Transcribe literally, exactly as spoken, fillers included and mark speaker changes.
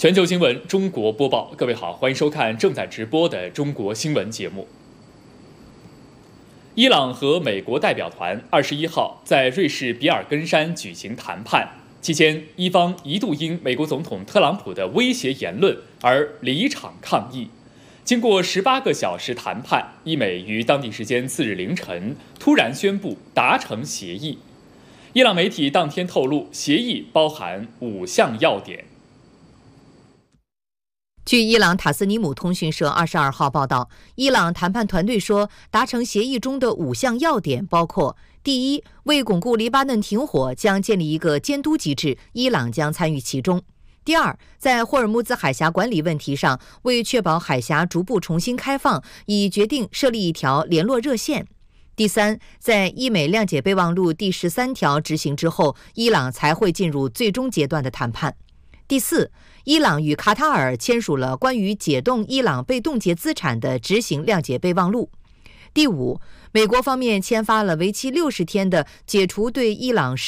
Speaker 1: 全球新闻中国播报，各位好，欢迎收看正在直播的中国新闻节目。伊朗和美国代表团二十一号在瑞士比尔根山举行谈判，期间伊方一度因美国总统特朗普的威胁言论而离场抗议。经过十八个小时谈判，伊美于当地时间次日凌晨突然宣布达成协议。伊朗媒体当天透露，协议包含五项要点。
Speaker 2: 据伊朗塔斯尼姆通讯社二十二号报道，伊朗谈判团队说，达成协议中的五项要点包括：第一，为巩固黎巴嫩停火，将建立一个监督机制，伊朗将参与其中；第二，在霍尔木兹海峡管理问题上，为确保海峡逐步重新开放，已决定设立一条联络热线；第三，在伊美谅解备忘录第十三条执行之后，伊朗才会进入最终阶段的谈判；第四，伊朗与卡塔尔签署了关于解冻伊朗被冻结资产的执行谅解备忘录；第五，美国方面签发了为期六十天的解除对伊朗